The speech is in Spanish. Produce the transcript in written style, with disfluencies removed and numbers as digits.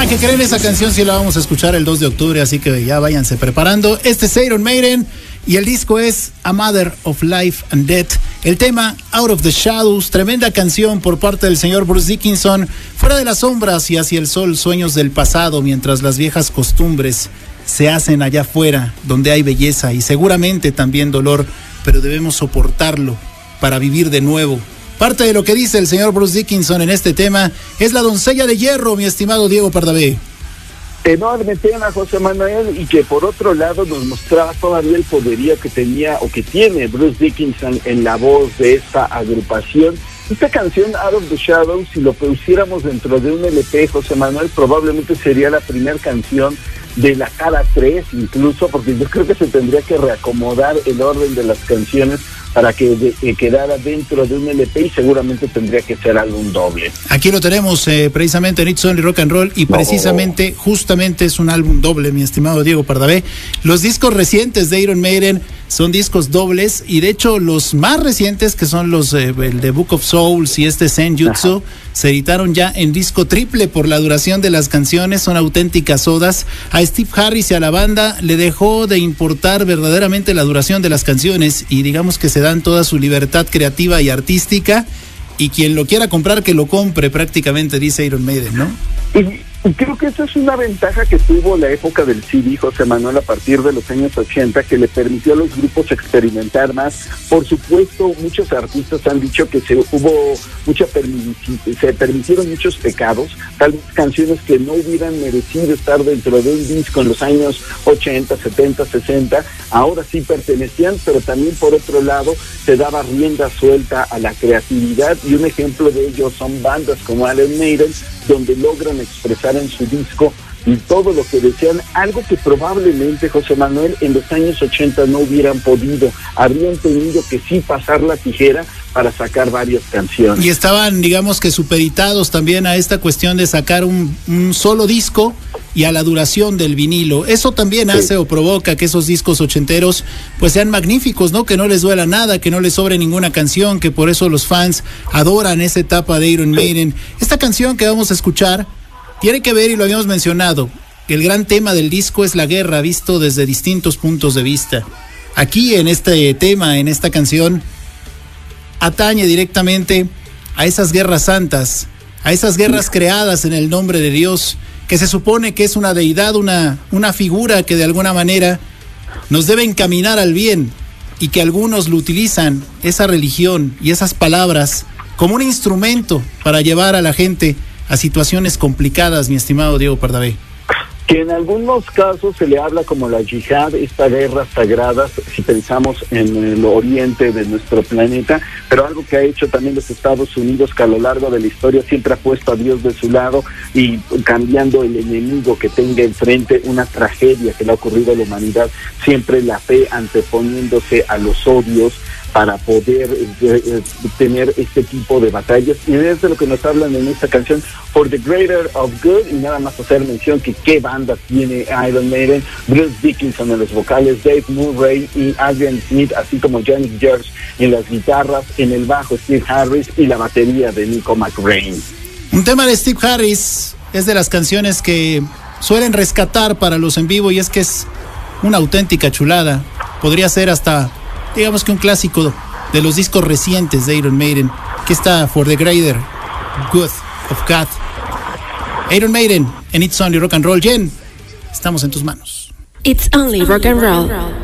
¿Qué creen? Esa canción sí la vamos a escuchar el 2 de octubre, así que ya váyanse preparando. Este es Iron Maiden y el disco es A Matter of Life and Death. El tema Out of the Shadows, tremenda canción por parte del señor Bruce Dickinson. Fuera de las sombras y hacia el sol, sueños del pasado, mientras las viejas costumbres se hacen allá afuera, donde hay belleza y seguramente también dolor, pero debemos soportarlo para vivir de nuevo. Parte de lo que dice el señor Bruce Dickinson en este tema es La Doncella de Hierro, mi estimado Diego Pardavé. Enorme tema, José Manuel, y que por otro lado nos mostraba todavía el poderío que tenía o que tiene Bruce Dickinson en la voz de esta agrupación. Esta canción, Out of the Shadows, si lo pusiéramos dentro de un LP, José Manuel, probablemente sería la primera canción de la cara 3, incluso, porque yo creo que se tendría que reacomodar el orden de las canciones para que quedara dentro de un LP y seguramente tendría que ser álbum doble. Aquí lo tenemos precisamente en It's Only Rock and Roll y precisamente, justamente es un álbum doble, mi estimado Diego Pardavé. Los discos recientes de Iron Maiden son discos dobles y de hecho los más recientes, que son los el de Book of Souls y este Senjutsu, se editaron ya en disco triple por la duración de las canciones, son auténticas odas. A Steve Harris y a la banda le dejó de importar verdaderamente la duración de las canciones y digamos que se dan toda su libertad creativa y artística, y quien lo quiera comprar que lo compre, prácticamente, dice Iron Maiden, ¿no? Y creo que esa es una ventaja que tuvo la época del CD, José Manuel, a partir de los años 80, que le permitió a los grupos experimentar más. Por supuesto, muchos artistas han dicho que se permitieron muchos pecados, tal vez canciones que no hubieran merecido estar dentro de un disco en los años 80, 70, 60, ahora sí pertenecían, pero también por otro lado se daba rienda suelta a la creatividad, y un ejemplo de ello son bandas como Iron Maiden, donde logran expresar en su disco y todo lo que desean, algo que probablemente, José Manuel, en los años 80 no hubieran podido, habrían tenido que sí pasar la tijera para sacar varias canciones. Y estaban, digamos que supeditados también a esta cuestión de sacar un solo disco y a la duración del vinilo. Eso también hace o provoca que esos discos ochenteros pues sean magníficos, ¿no? Que no les duela nada, que no les sobre ninguna canción, que por eso los fans adoran esa etapa de Iron Maiden. Esta canción que vamos a escuchar tiene que ver, y lo habíamos mencionado, que el gran tema del disco es la guerra, visto desde distintos puntos de vista. Aquí en este tema, en esta canción, atañe directamente a esas guerras santas, a esas guerras creadas en el nombre de Dios, que se supone que es una deidad, una figura que de alguna manera nos debe encaminar al bien, y que algunos lo utilizan, esa religión y esas palabras, como un instrumento para llevar a la gente a situaciones complicadas, mi estimado Diego Pardavé. Que en algunos casos se le habla como la yihad, esta guerra sagrada, si pensamos en el oriente de nuestro planeta, pero algo que ha hecho también los Estados Unidos, que a lo largo de la historia siempre ha puesto a Dios de su lado y cambiando el enemigo que tenga enfrente, una tragedia que le ha ocurrido a la humanidad, siempre la fe anteponiéndose a los odios para poder tener este tipo de batallas, y es de lo que nos hablan en esta canción, For the Greater of Good, y nada más hacer mención que qué banda tiene Iron Maiden: Bruce Dickinson en los vocales, Dave Murray y Adrian Smith, así como Janis George en las guitarras, en el bajo Steve Harris y la batería de Nico McBrain. Un tema de Steve Harris es de las canciones que suelen rescatar para los en vivo, y es que es una auténtica chulada, podría ser hasta digamos que un clásico de los discos recientes de Iron Maiden, que está For the Greater Good of God. Iron Maiden en It's Only Rock and Roll. Jen, estamos en tus manos. It's Only Rock and Roll.